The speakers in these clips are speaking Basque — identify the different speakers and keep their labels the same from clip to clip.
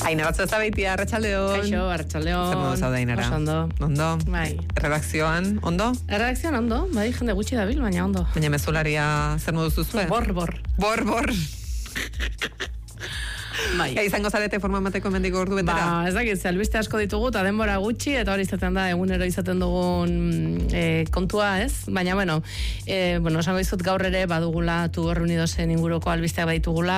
Speaker 1: Ainara Zazabeitia, arratsaldeon.
Speaker 2: Kaixo, arratsaldeon.
Speaker 1: Zer modu zaude, Ainara? Ondo.
Speaker 2: Bai.
Speaker 1: Redakzioan, ondo?
Speaker 2: Redakzioan ondo, bai, jende gutxi dabil, baina ondo.
Speaker 1: Baina mezularia zer modu zuzue?
Speaker 2: Bor. Bai.
Speaker 1: Izango zarete forma mateko mendigo ordu betera?
Speaker 2: Ba, ez dakit, albiste asko ditugu, eta denbora gutxi, eta hori izaten da, egunero izaten dugun kontua, ez? Baina, esango dizut gaur ere, badugula, Tugor Unidosen inguruko albisteak baditugula,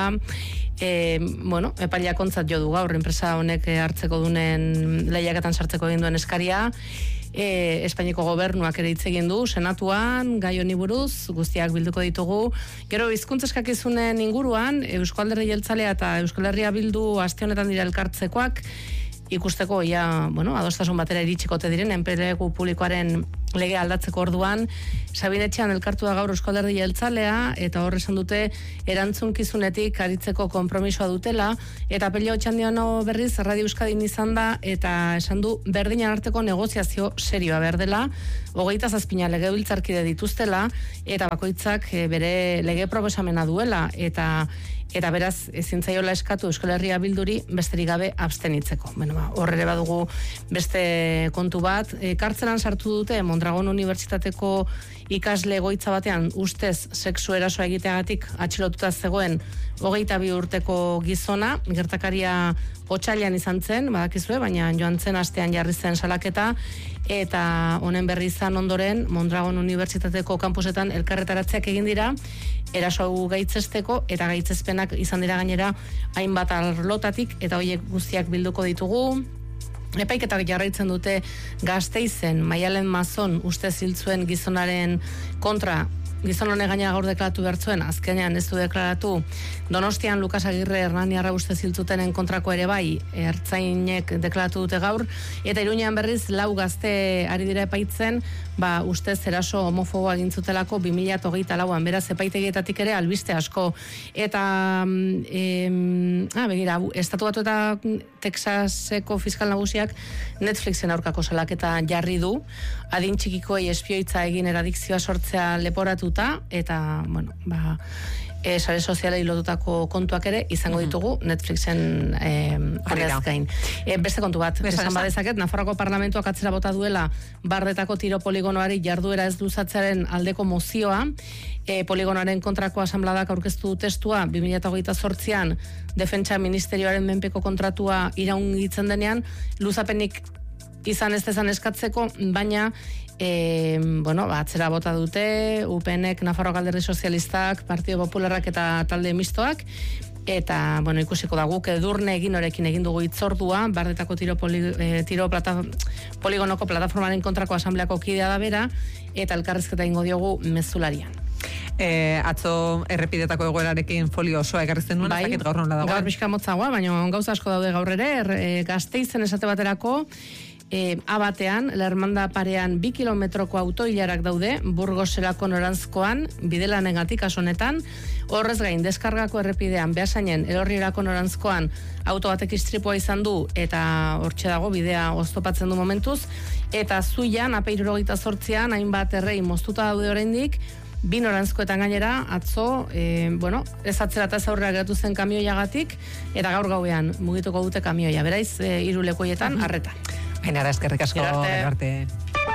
Speaker 2: epaileak ontzat jo du gaur, enpresa honek hartzeko dunen lehiaketan sartzeko egin duen eskaria, Espainiako gobernuak ere hitz egin du senatuan, gai honi buruz, guztiak bilduko ditugu. Gero hizkuntza eskakizunen inguruan, Eusko Alderdi Jeltzalea eta Euskal Herria Bildu aste honetan dira elkartzekoak, ikusteko adostasun batera iritsikote diren enplegu publikoaren legea aldatzeko orduan. Sabinetxean elkartu da gaur Eusko Alderdi Jeltzalea eta hor esan dute erantzunkizunetik aritzeko konpromisoa dutela, eta Pello Otxandiano berriz Radio Euskadin izan da eta esan du berdinan arteko negoziazio serioa behar dela, 27 legebiltzarkide dituztela eta bakoitzak bere lege proposamena duela eta beraz ezin zaiola eskatu Euskal Herria Bilduri besterik gabe abstenitzeko. Hor ere badugu beste kontu bat, kartzelan sartu dute Mondragon Unibertsitateko ikasle egoitza batean ustez sexu erasoa egiteagatik atxilotuta zegoen 22 urteko gizona, gertakaria otsailean izan zen, badakizue, baina joan zen astean jarri zen salaketa, eta honen berri izan ondoren Mondragon Unibertsitateko kampusetan elkarretaratzeak egin dira, eraso gaitzesteko, eta gaitzespenak izan dira gainera hainbat arlotatik, eta horiek guztiak bilduko ditugu. Epaiketak jarraitzen dute Gasteizen, Maialen Mazon uste ziltzuen gizonaren kontra, gizon honek gaina gaur deklaratu bertzuen, azkenean ez du deklaratu. Donostian Lukas Agirre Hernaniarra uste ziltzutenen kontrako ere bai, ertzainek deklaratu dute gaur, eta Iruñean berriz 4 gazte ari dira epaitzen, ustez eraso homofoboa egintzutelako 2024an, beraz epaitegietatik ere albiste asko. Eta Estatu Batu eta Texaseko fiskal nagusiak Netflixen aurkako salaketa jarri du, adin txikikoei espioitza egin eradikzioa sortzea leporatuta, eta sare sozialei lotutako kontuak ere izango ditugu Netflixen gain. Beste kontu bat, esan badezaket, Nafarroako parlamentuak atzera bota duela Bardetako tiro poligonoari jarduera ez luzatzearen aldeko mozioa, poligonoaren kontrako asanbladak aurkeztu du testua 2028an Defentsa Ministerioaren menpeko kontratua iraungitzen denean, luzapenik izan ez dezan eskatzeko, baina atzera bota dute UPNek, Nafarroako Alderdi Sozialistak, Partido Popularrak eta talde mistoak, eta ikusiko da guk Edurne Eginorekin egin dugu hitzordua, Bardetako tiro poligonoko plataformaren kontrako asambleako kidea da bera, eta elkarrizketa ingo diogu mezularian.
Speaker 1: Atzo errepidetako egoerarekin folio osoa ekarrizten nuen, ez dakit gaur nola dagoen.
Speaker 2: Gaur pixka motzagoa, baina gauza asko daude gaur ere, Gasteizen esate baterako, abatean, Lermanda parean 2 kilometroko autoilarak daude, Burgoserako norantzkoan, bidelanengatik asonetan, horrez gain, deskargako errepidean, Beasainen, Elorriorako norantzkoan, auto batek istripua izan du, eta hortxe dago, bidea oztopatzen du momentuz, eta Zuian, AP78an, hainbat errei moztuta daude oraindik, 2 norantzkoetan gainera, atzo, ez atzera eta ez aurrera geratu zen kamioiagatik, eta gaur gauean mugituko dute kamioia, beraiz, 3 lekuetan, arreta.
Speaker 1: Ainara, eskerrik asko, arte.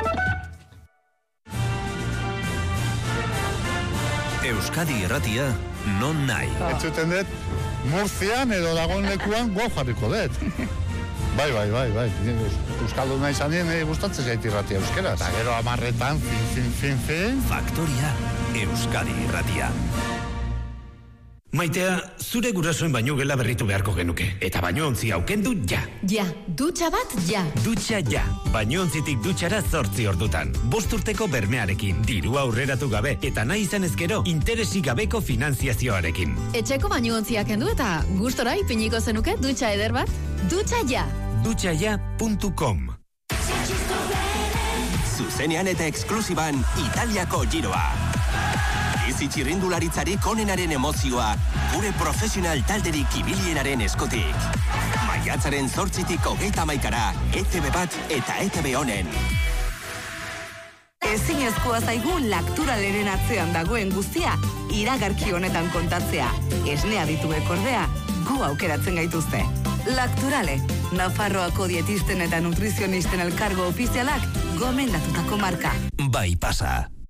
Speaker 3: Euskadi Irratia, non nahi.
Speaker 4: Entzuten dut, Murtzian edo dagoen lekuan gau jarriko dut. Bai. Euskaldu nahi zanien gustatzen zait irratia euskeraz. Eta gero 10etan, fin.
Speaker 3: Faktoria, Euskadi Irratia. Maitea, zure gurasoen baino gela berritu beharko genuke. Eta bainoontzi aukendu ja.
Speaker 5: Ja, dutxa bat ja.
Speaker 3: Dutxa ja. Bainoontzitik dutxara 8 ordutan. 5 urteko bermearekin, diru aurreratu gabe, eta nahi izan ezkero, interesik gabeko finanziazioarekin.
Speaker 5: Etxeko bainoontziak kendu eta gustora ipiniko zenuke dutxa eder bat? Dutxa ja.
Speaker 3: Dutxaja.com. Zuzenean eta eksklusiban Italiako giroa. Bizi txirrindularitzari onenaren emozioa, gure profesional talderik ibilienaren eskutik. Maiatzaren 8tik 31 ETV bat eta ETV honen.
Speaker 6: Ezinezkoa zaigu Lacturaleren atzean dagoen guztia iragarki honetan kontatzea. Esnea dituek ordea, gu aukeratzen gaituzte. Lacturale, Nafarroako dietisten eta nutrizionisten elkargo ofizialak gomendatutako marka.
Speaker 3: Bai pasa.